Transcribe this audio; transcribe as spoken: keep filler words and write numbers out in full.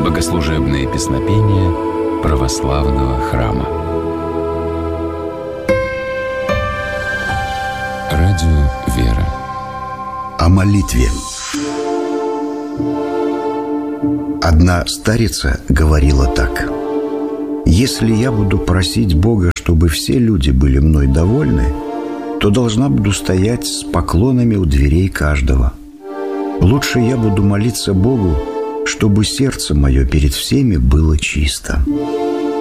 Богослужебные песнопения православного храма. Радио «Вера». О молитве. Одна старица говорила так: «Если я буду просить Бога, чтобы все люди были мной довольны, то должна буду стоять с поклонами у дверей каждого. Лучше я буду молиться Богу, чтобы сердце мое перед всеми было чисто».